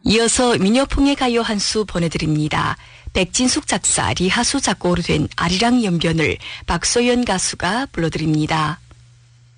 이어서 민요풍의 가요 한 수 보내드립니다. 백진숙 작사, 리하수 작곡으로 된 아리랑 연변을 박소연 가수가 불러드립니다.